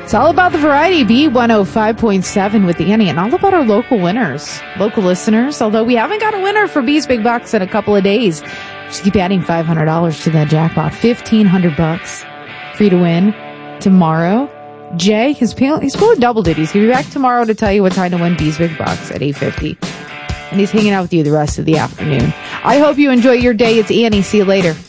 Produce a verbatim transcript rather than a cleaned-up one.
It's all about the variety. B one oh five point seven with Annie, and all about our local winners, local listeners. Although we haven't got a winner for B's Big Bucks in a couple of days. Just keep adding five hundred dollars to that jackpot. fifteen hundred bucks for you to win tomorrow. Jay, he's, he's pulling double duties. He'll be back tomorrow to tell you what time to win B's Big Bucks at eight fifty. And he's hanging out with you the rest of the afternoon. I hope you enjoy your day. It's Annie. See you later.